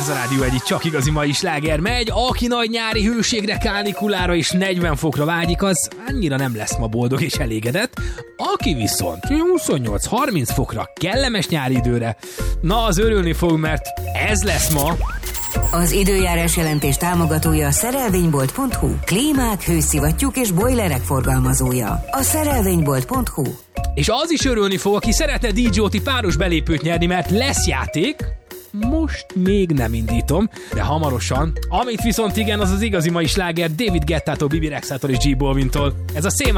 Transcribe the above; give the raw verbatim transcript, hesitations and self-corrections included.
Ez a Rádió egyik csak igazi mai sláger megy. Aki nagy nyári hőségre, kánikulára és negyven fokra vágyik, az annyira nem lesz ma boldog és elégedett. Aki viszont huszonnyolc-harminc fokra, kellemes nyári időre, na az örülni fog, mert ez lesz ma. Az időjárás jelentés támogatója a szerelvénybolt pont hu. Klímák, hőszivattyúk és bojlerek forgalmazója. A szerelvénybolt pont hu. És az is örülni fog, aki szeretne dé jé o té páros belépőt nyerni, mert lesz játék. Most még nem indítom, de hamarosan. Amit viszont igen, az az igazi mai sláger David Guettától, Bibi Rexától és G. Balvintól. Ez a Say